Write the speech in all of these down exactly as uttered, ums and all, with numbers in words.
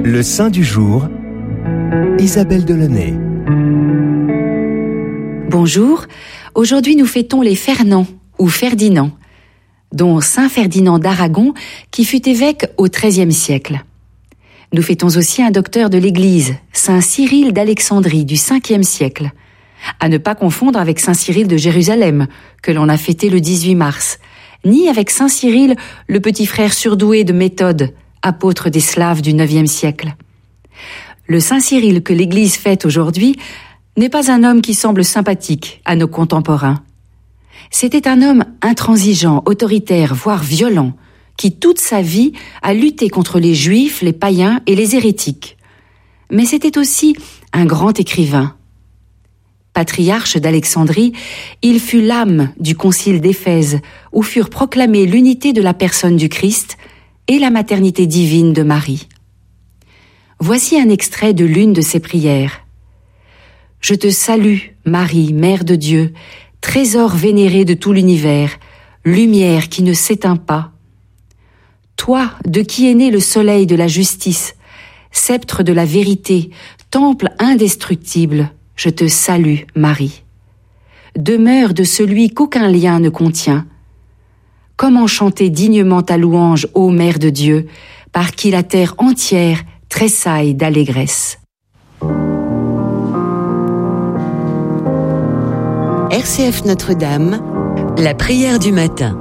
Le saint du jour, Isabelle Delaunay. Bonjour, aujourd'hui nous fêtons les Fernand ou Ferdinand, dont saint Ferdinand d'Aragon qui fut évêque au treizième siècle. Nous fêtons aussi un docteur de l'Église, saint Cyril d'Alexandrie du cinquième siècle, à ne pas confondre avec saint Cyril de Jérusalem, que l'on a fêté le dix-huit mars, ni avec saint Cyril, le petit frère surdoué de Méthode, apôtre des Slaves du neuvième siècle. Le saint Cyril que l'Église fête aujourd'hui n'est pas un homme qui semble sympathique à nos contemporains. C'était un homme intransigeant, autoritaire, voire violent, qui toute sa vie a lutté contre les Juifs, les païens et les hérétiques. Mais c'était aussi un grand écrivain. Patriarche d'Alexandrie, il fut l'âme du concile d'Éphèse, où furent proclamées l'unité de la personne du Christ et la maternité divine de Marie. Voici un extrait de l'une de ses prières. « Je te salue, Marie, Mère de Dieu, trésor vénéré de tout l'univers, lumière qui ne s'éteint pas. Toi, de qui est né le soleil de la justice, sceptre de la vérité, temple indestructible, je te salue, Marie. Demeure de celui qu'aucun lien ne contient. Comment chanter dignement ta louange, ô Mère de Dieu, par qui la terre entière tressaille d'allégresse. » R C F Notre-Dame, la prière du matin.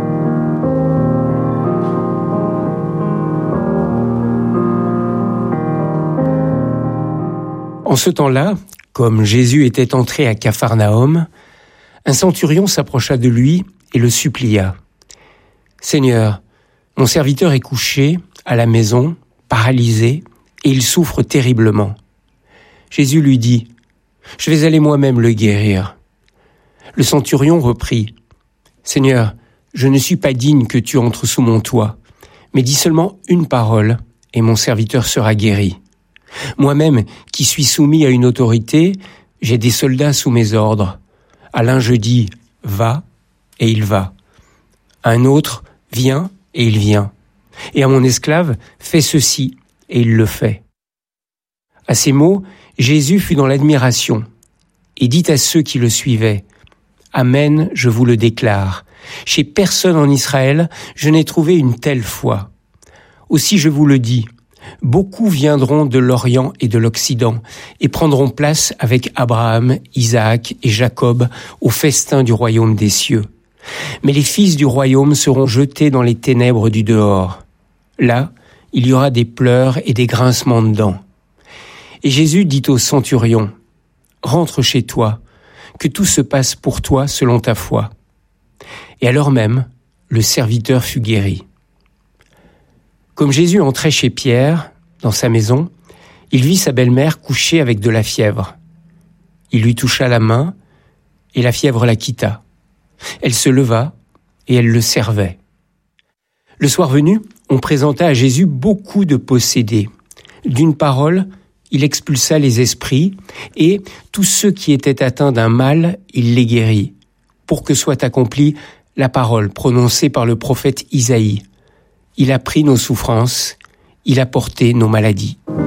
En ce temps-là, comme Jésus était entré à Capharnaüm, un centurion s'approcha de lui et le supplia. « Seigneur, mon serviteur est couché à la maison, paralysé, et il souffre terriblement. » Jésus lui dit, « Je vais aller moi-même le guérir. » Le centurion reprit, « Seigneur, je ne suis pas digne que tu entres sous mon toit, mais dis seulement une parole, et mon serviteur sera guéri. Moi-même, qui suis soumis à une autorité, j'ai des soldats sous mes ordres. À l'un je dis, va, et il va. À un autre, viens, et il vient. Et à mon esclave, fais ceci, et il le fait. » À ces mots, Jésus fut dans l'admiration, et dit à ceux qui le suivaient, « Amen, je vous le déclare. Chez personne en Israël, je n'ai trouvé une telle foi. Aussi je vous le dis, beaucoup viendront de l'Orient et de l'Occident et prendront place avec Abraham, Isaac et Jacob au festin du royaume des cieux. Mais les fils du royaume seront jetés dans les ténèbres du dehors. Là, il y aura des pleurs et des grincements de dents. » Et Jésus dit au centurion, « Rentre chez toi, que tout se passe pour toi selon ta foi. » Et à l'heure même, le serviteur fut guéri. Comme Jésus entrait chez Pierre, dans sa maison, il vit sa belle-mère couchée avec de la fièvre. Il lui toucha la main, et la fièvre la quitta. Elle se leva, et elle le servait. Le soir venu, on présenta à Jésus beaucoup de possédés. D'une parole, il expulsa les esprits, et tous ceux qui étaient atteints d'un mal, il les guérit, pour que soit accomplie la parole prononcée par le prophète Isaïe. Il a pris nos souffrances, il a porté nos maladies.